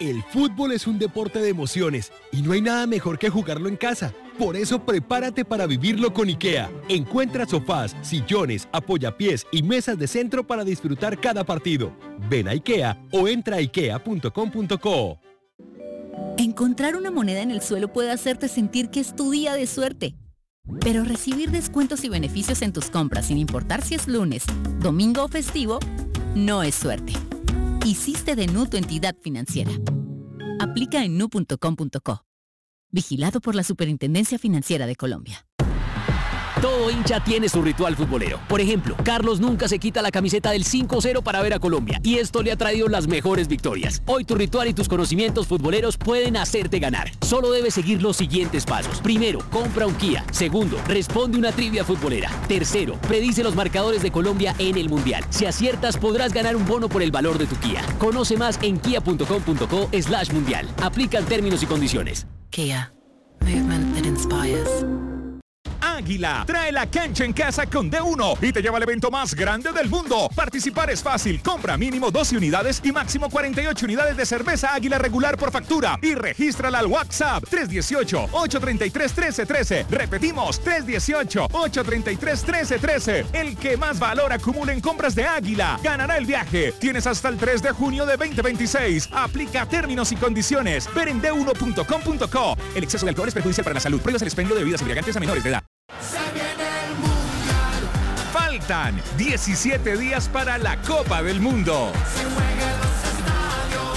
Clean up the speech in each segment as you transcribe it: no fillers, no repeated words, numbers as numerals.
El fútbol es un deporte de emociones y no hay nada mejor que jugarlo en casa. Por eso prepárate para vivirlo con IKEA. Encuentra sofás, sillones, apoyapiés y mesas de centro para disfrutar cada partido. Ven a IKEA o entra a ikea.com.co. Encontrar una moneda en el suelo puede hacerte sentir que es tu día de suerte. Pero recibir descuentos y beneficios en tus compras sin importar si es lunes, domingo o festivo, no es suerte. Hiciste de Nu tu entidad financiera. Aplica en nu.com.co. Vigilado por la Superintendencia Financiera de Colombia. Todo hincha tiene su ritual futbolero. Por ejemplo, Carlos nunca se quita la camiseta del 5-0 para ver a Colombia y esto le ha traído las mejores victorias. Hoy tu ritual y tus conocimientos futboleros pueden hacerte ganar. Solo debes seguir los siguientes pasos. Primero, compra un Kia. Segundo, responde una trivia futbolera. Tercero, predice los marcadores de Colombia en el Mundial. Si aciertas, podrás ganar un bono por el valor de tu Kia. Conoce más en kia.com.co/mundial. Aplican términos y condiciones. Kia. Movement that inspires. Águila trae la cancha en casa con D1 y te lleva al evento más grande del mundo. Participar es fácil. Compra mínimo 12 unidades y máximo 48 unidades de cerveza Águila regular por factura y regístrala al WhatsApp 318-833-1313. Repetimos, 318-833-1313. El que más valor acumule en compras de Águila ganará el viaje. Tienes hasta el 3 de junio de 2026. Aplica términos y condiciones. Ver en d1.com.co. El exceso de alcohol es perjudicial para la salud. Prohíbas el expendio de bebidas embriagantes a menores de edad. Se viene el mundial. Faltan 17 días para la Copa del Mundo. Se juega en los estadios,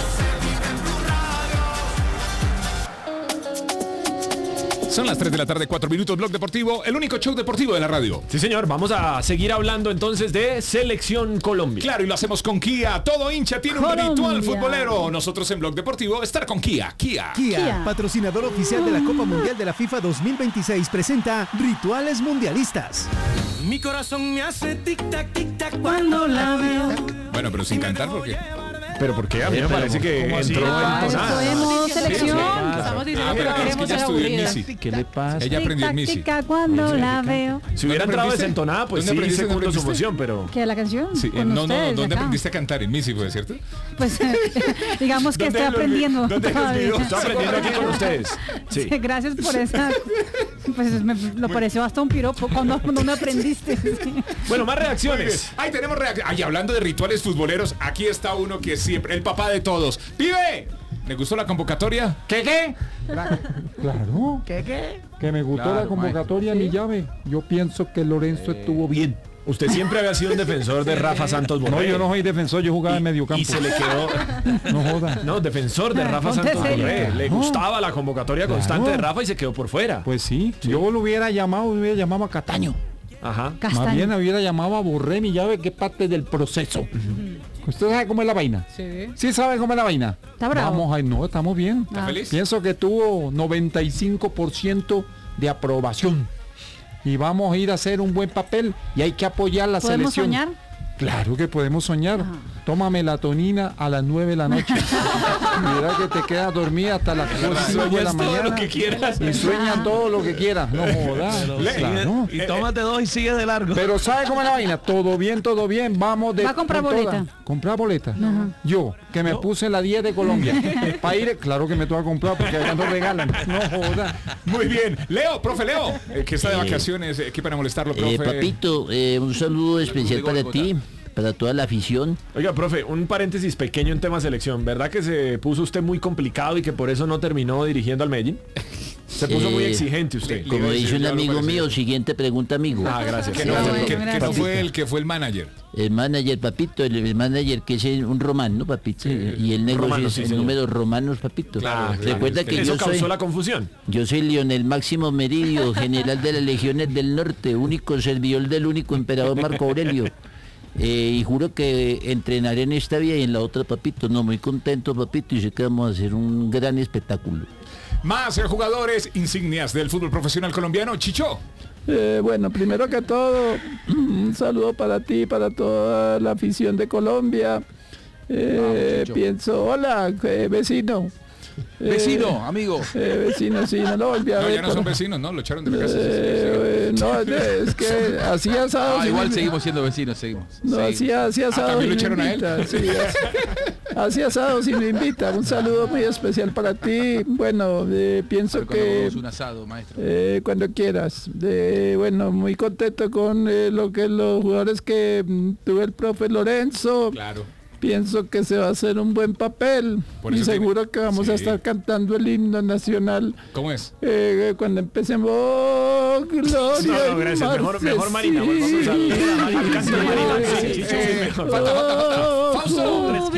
se vive en Blue Radio. Son las 3 de la tarde, 4 minutos, Blog Deportivo, el único show deportivo de la radio. Sí, señor, vamos a seguir hablando entonces de Selección Colombia. Claro, y lo hacemos con Kia. Todo hincha tiene un ritual futbolero. Nosotros en Blog Deportivo, estar con Kia. Kia, patrocinador oficial de la Copa Mundial de la FIFA 2026, presenta Rituales Mundialistas. Mi corazón me hace tic-tac, tic-tac cuando la veo. Bueno, pero sin cantar, ¿por qué? ¿Pero por qué? A mí me parece que entró entonada. Podemos selección. Estamos diciendo que no queremos ser aburridas. ¿Qué le pasa? Ella aprendió en Missy. Cuando la veo. Si hubiera entrado desentonada, pues sí, segundo su emoción, pero... ¿Qué, la canción? Sí, ¿dónde aprendiste a cantar? En Missy, ¿fue cierto? Pues digamos que estoy aprendiendo. ¿Dónde estoy aprendiendo aquí con ustedes? Sí. Gracias por esa. Pues lo pareció hasta un piropo cuando me aprendiste. Bueno, más reacciones. Ahí tenemos reacciones. Ay, hablando de rituales futboleros, aquí está uno que siempre, el papá de todos. ¡Pibe! ¿Le gustó la convocatoria? ¿Qué? Claro. ¿Qué? Que me gustó la convocatoria, mi llave. Yo pienso que Lorenzo estuvo bien. Usted siempre había sido un defensor de Rafa Santos Borré. No, yo no soy defensor, yo jugaba en mediocampo. Y se le quedó... No joda. No, defensor de Rafa Santos Borré. Le gustaba la convocatoria constante de Rafa y se quedó por fuera. Pues sí. Yo lo hubiera llamado a Cataño. Ajá. Más bien hubiera llamado a Borré, mi llave, que es parte del proceso. ¿Usted sabe cómo es la vaina? Sí. ¿Sí sabe cómo es la vaina? Está bravo. Estamos bien. ¿Está feliz? Pienso que tuvo 95% de aprobación. Y vamos a ir a hacer un buen papel y hay que apoyar la selección. ¿Podemos soñar? Claro que podemos soñar. Toma melatonina a las 9 de la noche. Mira que te quedas dormida hasta las 5 de la mañana. Todo lo que quieras. Y sueña todo lo que quieras. No jodas. Claro. Y tómate 2 y sigue de largo. Pero ¿sabe cómo es la vaina? Todo bien. Vamos de... ¿Va a comprar boleta? ¿Comprar boleta? Yo, que me puse la 10 de Colombia. Para ir, claro que me tengo que comprar porque allá no regalan. No jodas. Muy bien. Profe Leo, que está de vacaciones, aquí para molestarlo, profe. Papito, un saludo especial para ti. Para toda la afición. Oiga, profe, un paréntesis pequeño en tema selección. ¿Verdad que se puso usted muy complicado y que por eso no terminó dirigiendo al Medellín? Se puso muy exigente usted. Como dice un amigo mío, siguiente pregunta, amigo. Ah, gracias. ¿Qué no fue el que fue el manager? El manager, papito, el manager que es un román, ¿no, papito? Y el negocio romanos, es el número romanos, papito. Recuerda que eso yo causó soy... la confusión. Yo soy Leonel Máximo Meridio, general de las legiones del norte, único servidor del único emperador Marco Aurelio. Y juro que entrenaré en esta vía y en la otra, papito. No, muy contento, papito, y sé que vamos a hacer un gran espectáculo. Más jugadores insignias del fútbol profesional colombiano. Chicho. Bueno, primero que todo, un saludo para ti, para toda la afición de Colombia. Pienso, hola, vecino. Vecino, amigo. Vecino, sí, no lo volví a ver. No, ya no son vecinos, ¿no? Lo echaron de la casa. No, es que hacía asado. Igual seguimos siendo vecinos, seguimos. No, hacía asado. ¿También lo echaron a él? Sí, Así asado si me invitan. Un saludo muy especial para ti. Bueno, pienso que un asado, maestro. cuando quieras. Bueno, muy contento con lo que los jugadores que tuve el profe Lorenzo. Claro. Pienso que se va a hacer un buen papel y seguro que vamos a estar cantando el himno nacional. ¿Cómo es? Cuando empecemos, gloria. No, gracias. Mejor Marina. Vamos al canto de Marina. Fausto.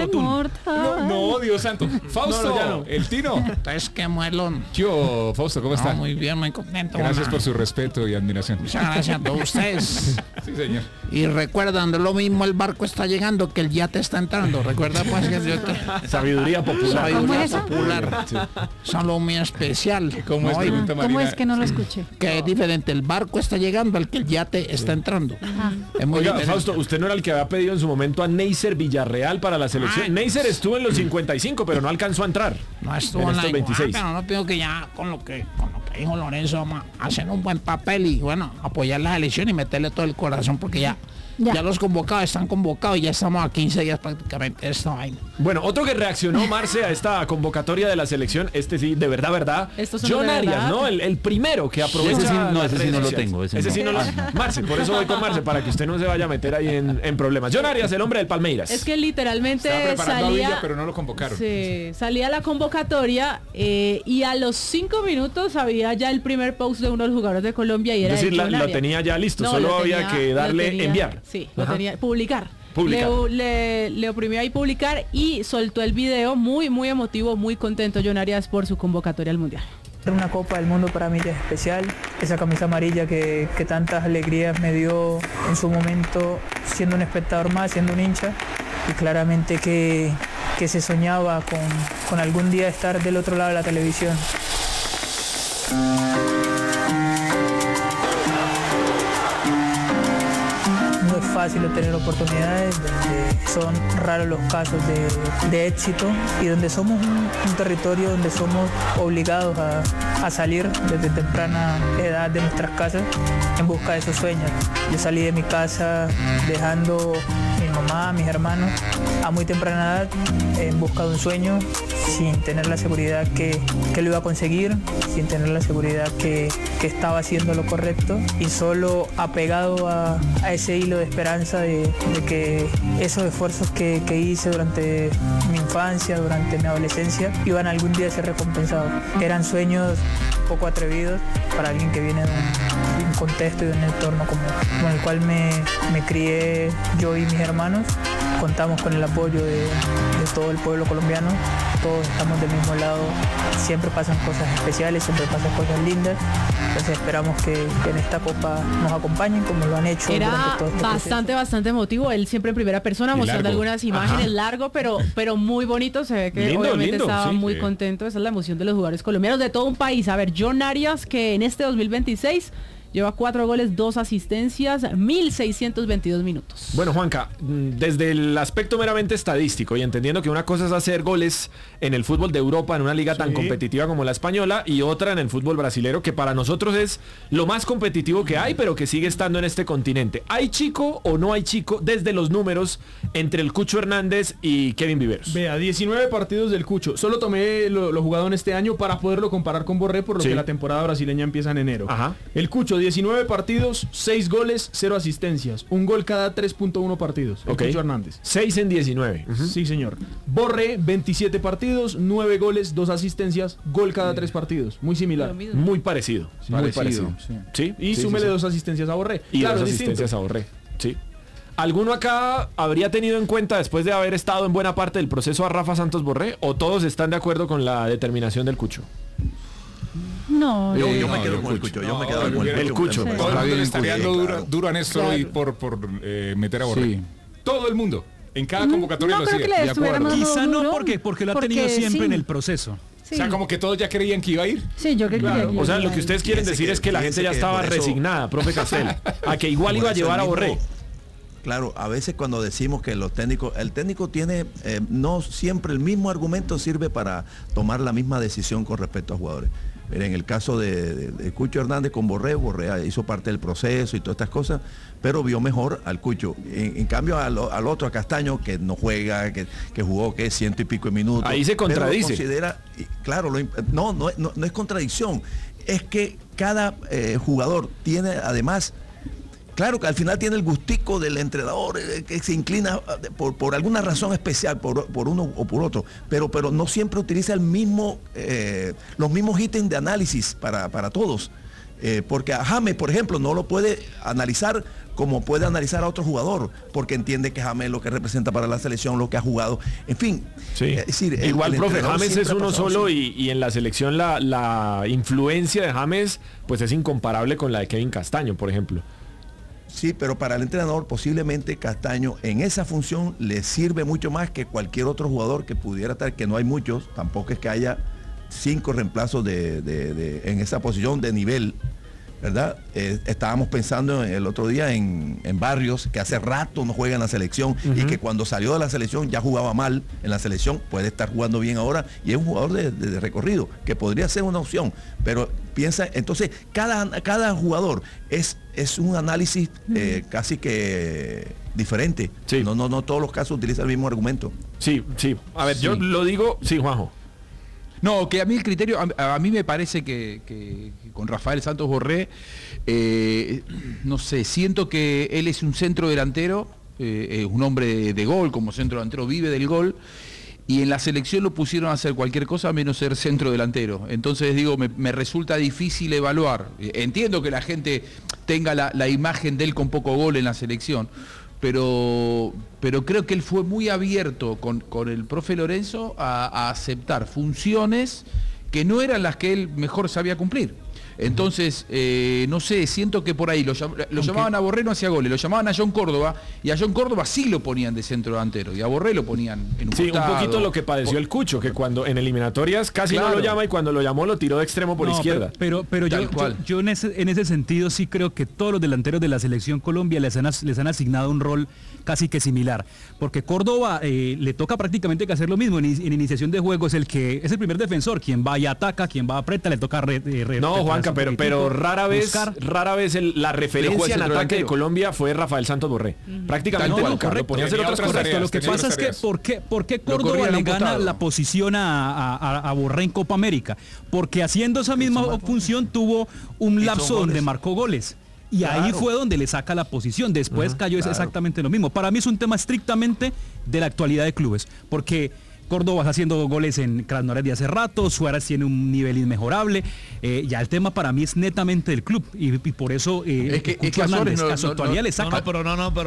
No, Dios santo. Fausto, no. El Tino. Entonces, qué muelón. Yo, Fausto, ¿cómo está? Muy bien, muy contento. Gracias por su respeto y admiración. Muchas gracias a todos ustedes. Sí, señor. Y recuerdan, de lo mismo el barco está llegando que el yate está entrando. Recuerda pues que Sabiduría popular. Sabiduría popular. Sí. Son lo muy especial. ¿Cómo es, pregunta Marina? ¿Cómo es que no lo escuché? Que es diferente, el barco está llegando al que el yate está entrando. Es muy Oiga, diferente. Fausto, usted no era el que había pedido en su momento a Neisser Villarreal para la selección. Neisser estuvo en los 55, pero no alcanzó a entrar. No estuvo en en estos 26. Pero no pienso que ya con lo que dijo Lorenzo vamos a hacer un buen papel y bueno, apoyar la selección y meterle todo el corazón porque ya los convocados están convocados y ya estamos a 15 días prácticamente de esta vaina. Bueno, otro que reaccionó, Marce, a esta convocatoria de la selección, sí, de verdad. John Arias, ¿no? El primero que aprovecha. Ese sí no lo tengo. Ese sí no lo Marce, por eso voy con Marce, para que usted no se vaya a meter ahí en problemas. John Arias, el hombre del Palmeiras. Es que literalmente preparando a Villa, pero no lo convocaron. Sí, salía la convocatoria y a los 5 minutos había ya el primer post de uno de los jugadores de Colombia y era es decir, John lo Arias. tenía ya listo, solo había que darle enviar. Sí, lo tenía, publicar. Publicar. Le oprimió ahí publicar y soltó el video muy emotivo, muy contento John Arias por su convocatoria al Mundial. Una Copa del Mundo para mí ya es especial, esa camisa amarilla que tantas alegrías me dio en su momento siendo un espectador más, siendo un hincha y claramente que se soñaba con algún día estar del otro lado de la televisión. No es fácil obtener oportunidades, donde son raros los casos de éxito y donde somos un territorio donde somos obligados a salir desde temprana edad de nuestras casas en busca de esos sueños. Yo salí de mi casa dejando a mi mamá, a mis hermanos a muy temprana edad en busca de un sueño sin tener la seguridad que lo iba a conseguir, sin tener la seguridad que estaba haciendo lo correcto y solo apegado a ese hilo de esperanza de que esos esfuerzos que hice durante mi infancia, durante mi adolescencia, iban algún día a ser recompensados. Eran sueños poco atrevidos para alguien que viene de un contexto y de un entorno como el cual me crié yo y mis hermanos. Contamos con el apoyo de todo el pueblo colombiano, todos estamos del mismo lado, siempre pasan cosas especiales, siempre pasan cosas lindas, entonces esperamos que en esta Copa nos acompañen como lo han hecho. Era todo este bastante emotivo, él siempre en primera persona, mostrando algunas imágenes, largo, pero muy bonito, se ve que obviamente estaba muy contento, esa es la emoción de los jugadores colombianos de todo un país. A ver, John Arias, que en este 2026 lleva 4 goles, 2 asistencias, 1.622 minutos. Bueno, Juanca, desde el aspecto meramente estadístico y entendiendo que una cosa es hacer goles en el fútbol de Europa, en una liga tan competitiva como la española, y otra en el fútbol brasilero, que para nosotros es lo más competitivo que hay, pero que sigue estando en este continente. ¿Hay chico o no hay chico desde los números entre el Cucho Hernández y Kevin Viveros? Vea, 19 partidos del Cucho. Solo tomé lo jugado en este año para poderlo comparar con Borré, por lo que la temporada brasileña empieza en enero. El Cucho, 19 partidos, 6 goles, 0 asistencias. Un gol cada 3.1 partidos. El Cucho Hernández. 6 en 19. Sí, señor. Borré, 27 partidos, 9 goles, 2 asistencias, gol cada 3 partidos. Muy similar. Muy parecido. Muy parecido. Sí. Y súmele 2 asistencias a Borré. Y 2 asistencias a Borré. Sí. ¿Alguno acá habría tenido en cuenta, después de haber estado en buena parte del proceso, a Rafa Santos Borré? ¿O todos están de acuerdo con la determinación del Cucho? No, yo me quedo con el Cucho. Yo me quedo con el Cucho. Todo el mundo le estaría dando duro a Néstor hoy por meter a Borré. Todo el mundo. En cada convocatoria lo sigue. De acuerdo. Quizá no porque lo ha tenido siempre en el proceso. O sea, como que todos ya creían que iba a ir. Sí, yo creía que o sea, lo que ustedes quieren decir es que la gente ya estaba resignada, profe Castel, a que igual iba a llevar a Borré. Claro, a veces cuando decimos que el técnico tiene, no siempre el mismo argumento sirve para tomar la misma decisión con respecto a jugadores. En el caso de Cucho Hernández con Borré hizo parte del proceso y todas estas cosas, pero vio mejor al Cucho. En cambio al otro, a Castaño, que no juega, que jugó 100 y pico de minutos. Ahí se contradice. Claro, no es contradicción. Es que cada jugador tiene además... Claro que al final tiene el gustico del entrenador que se inclina por alguna razón especial por uno o por otro, pero no siempre utiliza los mismos ítems de análisis para todos. Porque a James, por ejemplo, no lo puede analizar como puede analizar a otro jugador, porque entiende que James es lo que representa para la selección, lo que ha jugado, en fin. Sí. Es decir, igual, profe, James es uno solo y en la selección la influencia de James pues es incomparable con la de Kevin Castaño, por ejemplo. Sí, pero para el entrenador posiblemente Castaño en esa función le sirve mucho más que cualquier otro jugador que pudiera estar, que no hay muchos, tampoco es que haya 5 reemplazos en esa posición de nivel, ¿verdad? Estábamos pensando el otro día en Barrios, que hace rato no juega en la selección y que cuando salió de la selección ya jugaba mal en la selección, puede estar jugando bien ahora y es un jugador de recorrido, que podría ser una opción, pero piensa, entonces cada jugador es un análisis casi que diferente. Sí. No todos los casos utilizan el mismo argumento. Sí. A ver, yo lo digo, sí, Juanjo. No, que a mí el criterio, a mí me parece que con Rafael Santos Borré, no sé, siento que él es un centro delantero, un hombre de gol, como centro delantero vive del gol, y en la selección lo pusieron a hacer cualquier cosa menos ser centro delantero. Entonces digo, me resulta difícil evaluar. Entiendo que la gente tenga la imagen de él con poco gol en la selección, pero creo que él fue muy abierto con el profe Lorenzo a aceptar funciones que no eran las que él mejor sabía cumplir. Entonces, no sé, siento que por ahí lo llamaban a Borré, no hacía goles, lo llamaban a John Córdoba, y a John Córdoba sí lo ponían de centro delantero, y a Borré lo ponían en un costado. Un poquito lo que padeció el Cucho, que cuando en eliminatorias casi no lo llama, y cuando lo llamó lo tiró de extremo por izquierda. Pero yo en ese sentido sí creo que todos los delanteros de la selección Colombia les han asignado un rol casi que similar, porque Córdoba le toca prácticamente que hacer lo mismo en iniciación de juego, es el primer defensor, quien va y ataca, quien va a aprieta, le toca no, Juanca, pero rara vez la referencia en ataque de Colombia fue Rafael Santos Borré. Prácticamente nunca, lo ponía a hacer otras cosas. Lo que pasa es que ¿por qué Córdoba le gana la posición a Borré en Copa América? Porque haciendo esa misma función tuvo un lapso donde marcó goles. Y ahí fue donde le saca la posición. Después cayó exactamente lo mismo. Para mí es un tema estrictamente de la actualidad de clubes. Porque Córdoba está haciendo goles en Krasnodar de hace rato, Suárez tiene un nivel inmejorable. Ya el tema para mí es netamente del club. Y por eso es que a Suárez a su actualidad le saca. Pero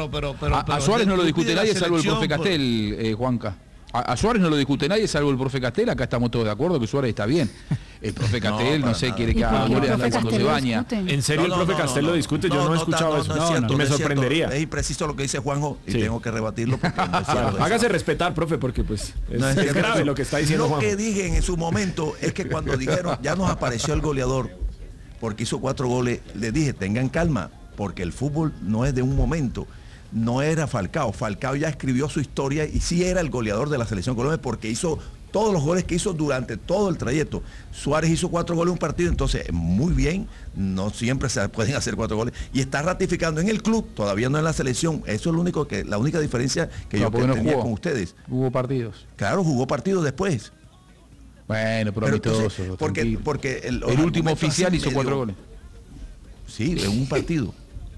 a Suárez no lo discute nadie salvo el profe Castel, Juanca. A Suárez no lo discute nadie salvo el profe Castel. Acá estamos todos de acuerdo que Suárez está bien. El profe Castel, no sé, quiere que haga goles cuando se baña. ¿En serio el profe Castel lo discute? Yo no he escuchado eso. Y me sorprendería. Es impreciso lo que dice Juanjo y tengo que rebatirlo porque no es cierto. Hágase respetar, profe, porque pues es grave lo que está diciendo Juanjo. Lo que dije en su momento es que cuando dijeron, ya nos apareció el goleador porque hizo 4 goles, le dije, tengan calma, porque el fútbol no es de un momento. No era Falcao. Falcao ya escribió su historia y sí era el goleador de la selección Colombia porque hizo todos los goles que hizo durante todo el trayecto. Suárez hizo 4 goles en un partido, entonces muy bien, no siempre se pueden hacer 4 goles y está ratificando en el club, todavía no en la selección. Eso es la única diferencia que yo tenía con ustedes. Hubo partidos. Claro, jugó partidos después. Bueno, pero amistoso. Porque el último oficial hizo 4 goles. Sí, en un partido.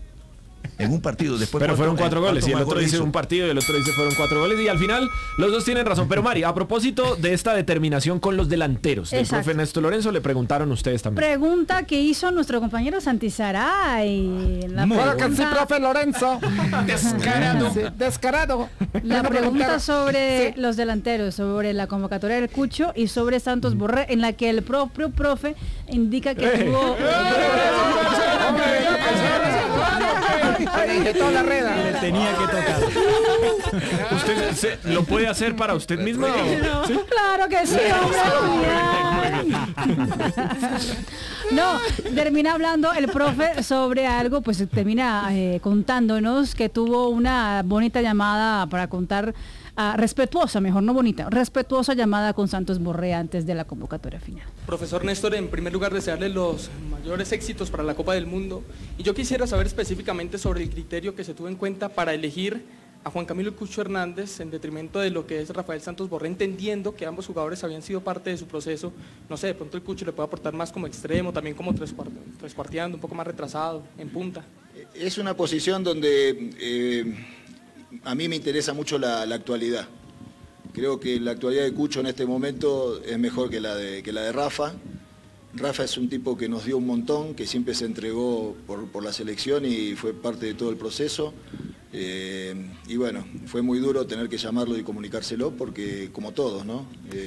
En un partido, después. Pero fueron 4 goles, y el otro dice un partido y el otro dice fueron 4 goles, y al final los dos tienen razón. Pero Mari, a propósito de esta determinación con los delanteros del profe Ernesto Lorenzo, le preguntaron ustedes también. Pregunta que hizo nuestro compañero Santisaray. Claro que sí, profe Lorenzo. Descarado. Descarado. La pregunta sobre los delanteros, sobre la convocatoria del Cucho y sobre Santos Borré, en la que el propio profe indica que tuvo... toda la red. Le tenía que tocar. ¿Usted lo puede hacer para usted mismo? No. ¿Sí? Claro que sí, hombre. No, termina hablando el profe sobre algo, pues termina contándonos que tuvo una bonita llamada para contar, respetuosa, mejor no bonita, respetuosa llamada con Santos Borré antes de la convocatoria final. Profesor Néstor, en primer lugar desearle los mayores éxitos para la Copa del Mundo, y yo quisiera saber específicamente sobre el criterio que se tuvo en cuenta para elegir a Juan Camilo Cucho Hernández en detrimento de lo que es Rafael Santos Borré, entendiendo que ambos jugadores habían sido parte de su proceso. No sé, de pronto el Cucho le puede aportar más como extremo, también como trescuarteando, un poco más retrasado, en punta. Es una posición donde a mí me interesa mucho la actualidad. Creo que la actualidad de Cucho en este momento es mejor que la de Rafa. Rafa es un tipo que nos dio un montón, que siempre se entregó por la selección y fue parte de todo el proceso. Y bueno, fue muy duro tener que llamarlo y comunicárselo porque, como todos, ¿no?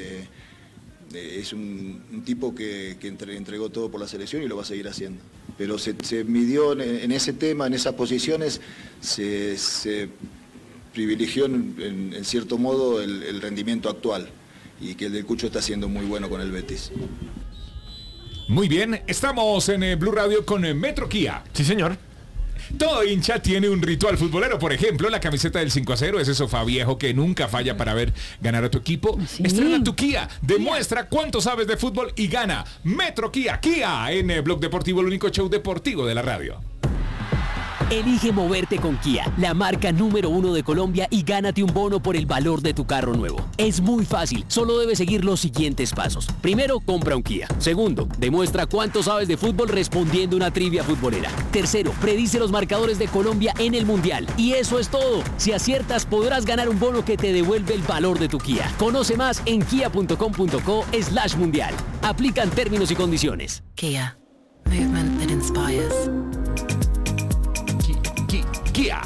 Es un tipo que entregó todo por la selección y lo va a seguir haciendo. Pero se midió en ese tema, en esas posiciones, se privilegió en cierto modo el rendimiento actual y que el del Cucho está siendo muy bueno con el Betis. Muy bien, estamos en Blue Radio con Metro Kia. Sí, señor. Todo hincha tiene un ritual futbolero, por ejemplo, la camiseta del 5-0, ese sofá viejo que nunca falla para ver ganar a tu equipo. Sí. Estrena tu Kia, demuestra cuánto sabes de fútbol y gana. Metro Kia, Kia en Blog Deportivo, el único show deportivo de la radio. Elige moverte con Kia, la marca número 1 de Colombia, y gánate un bono por el valor de tu carro nuevo. Es muy fácil, solo debes seguir los siguientes pasos. Primero, compra un Kia. Segundo, demuestra cuánto sabes de fútbol respondiendo una trivia futbolera. Tercero, predice los marcadores de Colombia en el Mundial. Y eso es todo. Si aciertas, podrás ganar un bono que te devuelve el valor de tu Kia. Conoce más en kia.com.co/mundial. Aplican términos y condiciones. Kia. Movement that inspires. Kia.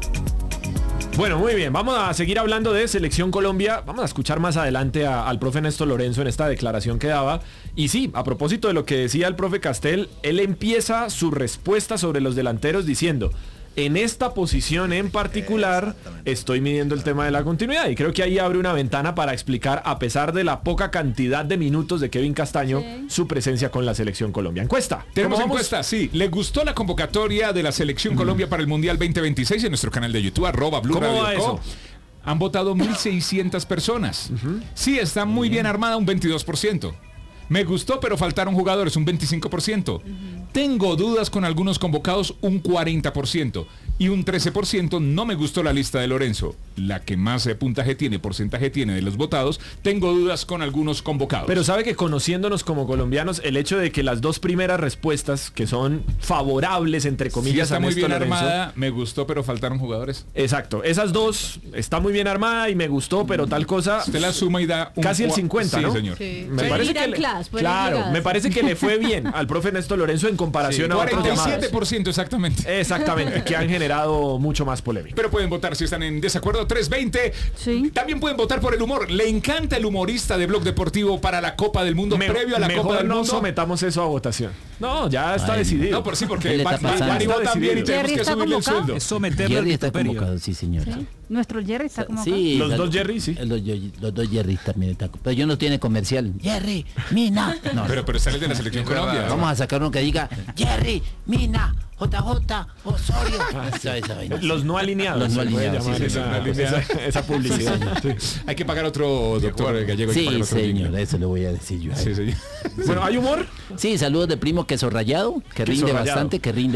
Bueno, muy bien, vamos a seguir hablando de Selección Colombia. Vamos a escuchar más adelante al profe Néstor Lorenzo en esta declaración que daba. Y sí, a propósito de lo que decía el profe Castel, él empieza su respuesta sobre los delanteros diciendo: en esta posición en particular estoy midiendo el tema de la continuidad, y creo que ahí abre una ventana para explicar, a pesar de la poca cantidad de minutos de Kevin Castaño, su presencia con la Selección Colombia. Encuesta. Tenemos encuesta, sí. ¿Le gustó la convocatoria de la Selección Colombia para el Mundial 2026 en nuestro canal de YouTube, @Blue Radio? ¿Cómo va eso? Han votado 1.600 personas. Sí, está muy bien armada, un 22%. Me gustó, pero faltaron jugadores, un 25%. Tengo dudas con algunos convocados, un 40%. Y un 13% no me gustó la lista de Lorenzo. La que más porcentaje tiene de los votados. Tengo dudas con algunos convocados. Pero sabe que, conociéndonos como colombianos, el hecho de que las dos primeras respuestas, que son favorables, entre comillas, sí, está muy bien Lorenzo, armada, me gustó, pero faltaron jugadores. Exacto, esas dos, está muy bien armada y me gustó, pero tal cosa. Usted la suma y da casi el 50, sí, ¿no? señor. Sí. Me parece que me parece que le fue bien al profe Néstor Lorenzo en comparación a otros llamados. 47% exactamente. Exactamente, que han generado mucho más polémica. Pero pueden votar si están en desacuerdo, 320. Sí. También pueden votar por el humor. ¿Le encanta el humorista de Blog Deportivo para la Copa del Mundo, previo a la Copa del Mundo? No sometamos eso a votación. No, ya está decidido. No, por sí, porque Mari vota bien y tenemos que subirle el sueldo. Es someterle Jerry está convocado, sí, señor. ¿Sí? Nuestro Jerry está convocado. Sí, los dos Jerry, sí. Los dos Jerry también están. Pero yo no tiene comercial. Jerry, Mina. No, pero sale de la Selección Colombia. Vamos a sacar uno que diga Jerry, Mina, JJ, Osorio. Los no alineados. Los no alineados. Esa publicidad. Hay que pagar otro doctor gallego. Sí, señor, eso le voy a decir yo. Sí, señor. Bueno, ¿hay humor? Sí, saludos de primo Queso Rallado, que rinde bastante.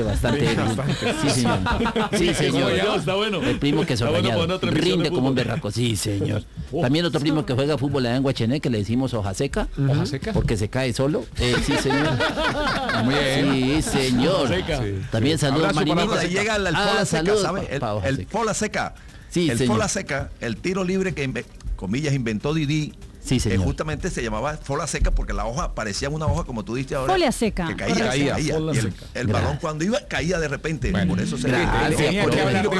Sí, señor. Sí, señor. Está bueno. El primo Queso Rallado rinde como un berraco. Sí, señor. También otro primo que juega fútbol allá en Guachené, que le decimos hoja seca. ¿Hoja seca? Porque se cae solo. Sí, señor. Muy bien. Sí, señor. También saludos a Marinita. Llega el Pola Seca, ¿sabe? El Pola Seca. Sí, el Pola Seca, el tiro libre que, comillas, inventó Didi, Sí, señor. Justamente se llamaba folia seca porque la hoja parecía una hoja, como tú diste ahora. Folia seca. Que caía. Y el balón cuando iba caía de repente. Por eso se tenía que hablar de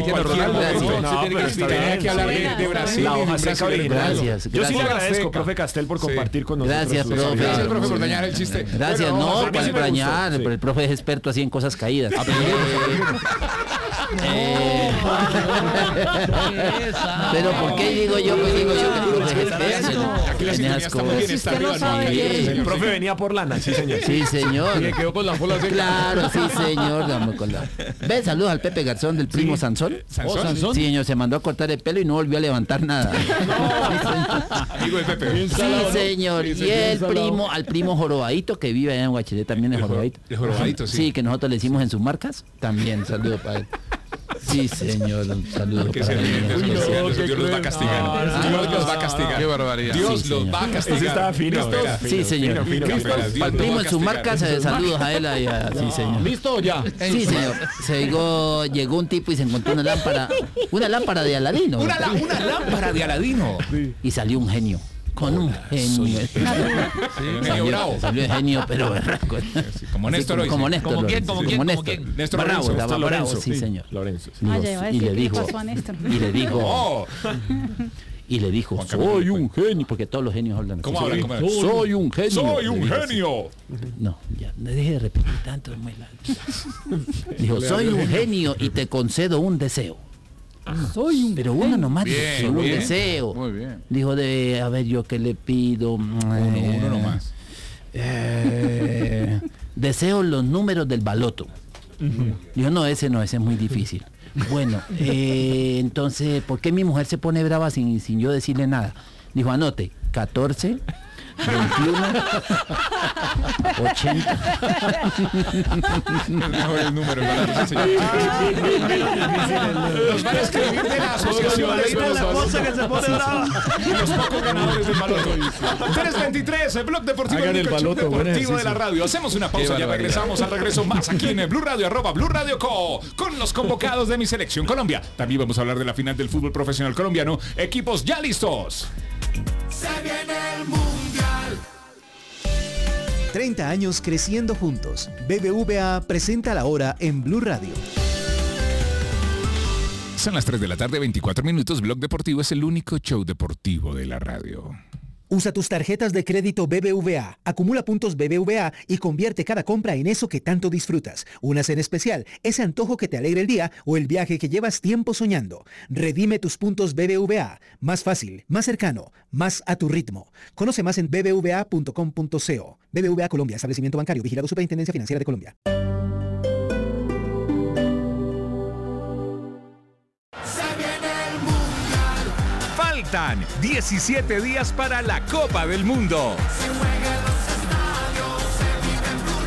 Brasil. La hoja seca original. Gracias. Yo sí le agradezco, profe Castel, por compartir con nosotros. Gracias, profe. Gracias, profe, por dañar el chiste. Gracias, no, por dañar, pero el profe es experto así en cosas caídas. Pero ¿por qué digo yo que el profe es experto? Aquí la sintonía está muy bien, está arriba. El profe venía por lana, sí señor. Sí, señor. Y quedó con la folia seca. Claro, sí, señor. Ve, saludos al Pepe Garzón del primo Sansón. ¿Sansón? Sí, señor, se mandó a cortar el pelo y no volvió a levantar nada. Amigo de Pepe. Sí, señor. Y el primo, al primo Jorobadito, que vive allá en Guachiné, también es Jorobadito. De Jorobadito, sí. Sí, que nosotros le decimos en sus marcas. También, saludo para él. Sí, señor, un saludo para él. Dios los va a castigar. Dios los va a castigar. Qué barbaridad. Dios los va a castigar. Ese estaba fino. Sí, señor. Al primo en sus marcas, saludos a él. Sí, señor. ¿Listo ya? Sí, señor. Llegó un tipo y se encontró una lámpara de Aladino. Una lámpara de Aladino. Y salió un genio. Con un genio. Genio bravo. Salió un genio, pero berraco. Como Néstor hoy. Como Néstor. ¿Como quién? Néstor Bravo, Lorenzo. Lorenzo. Sí, señor. Lorenzo. Y le dijo, soy un genio, porque todos los genios hablan así. ¿Cómo hablan? Soy un genio. Soy un genio. No, ya, no deje de repetir tanto. Dijo, soy un genio y te concedo un deseo. Pero uno nomás dijo, un deseo. Muy bien. Dijo a ver, yo qué le pido. Uno nomás. Deseo los números del baloto. Dijo, no, ese es muy difícil. Bueno, entonces, ¿por qué mi mujer se pone brava sin yo decirle nada? Dijo, anote, 14, 21, 80. Mejor el número. Nos van a escribir de la asociación. La cosa que se pone brava. Los pocos ganadores del baloto. 323, el blog deportivo, el único show deportivo de la radio. Hacemos una pausa, ya regresamos. Al regreso más aquí en Blue Radio, @Blue Radio Co, con los convocados de mi selección Colombia. También vamos a hablar de la final del fútbol profesional colombiano. Equipos ya listos. Se viene el mundial. 30 años creciendo juntos. BBVA presenta la hora en Blue Radio. Son las 3 de la tarde, 24 minutos. Blog Deportivo es el único show deportivo de la radio. Usa tus tarjetas de crédito BBVA, acumula puntos BBVA y convierte cada compra en eso que tanto disfrutas. Unas en especial, ese antojo que te alegra el día o el viaje que llevas tiempo soñando. Redime tus puntos BBVA. Más fácil, más cercano, más a tu ritmo. Conoce más en bbva.com.co. BBVA Colombia, establecimiento bancario, vigilado Superintendencia Financiera de Colombia. Faltan 17 días para la Copa del Mundo. Se juega en los estadios, se vive en Blue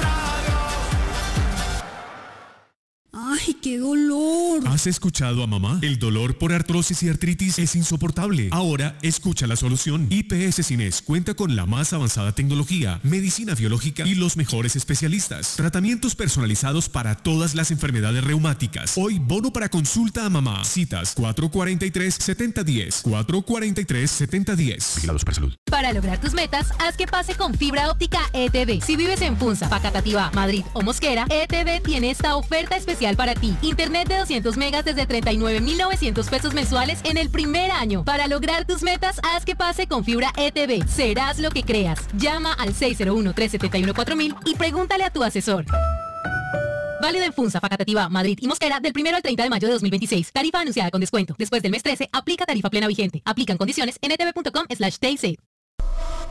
Radio. ¡Ay, qué dolor! ¿Has escuchado a mamá? El dolor por artrosis y artritis es insoportable. Ahora, escucha la solución. IPS Cines cuenta con la más avanzada tecnología, medicina biológica y los mejores especialistas. Tratamientos personalizados para todas las enfermedades reumáticas. Hoy, bono para consulta a mamá. Citas 443-7010. 443-7010. Vigilados para salud. Para lograr tus metas, haz que pase con fibra óptica ETV. Si vives en Funza, Facatativá, Madrid o Mosquera, ETV tiene esta oferta especial para ti. Internet de 200 megas desde 39,900 pesos mensuales en el primer año. Para lograr tus metas, haz que pase con fibra ETV. Serás lo que creas. Llama al 601-371-4000 y pregúntale a tu asesor. Válido en Funza, Facatativá, Madrid y Mosquera del 1 al 30 de mayo de 2026. Tarifa anunciada con descuento. Después del mes 13, aplica tarifa plena vigente. Aplican condiciones en etv.com/TIC.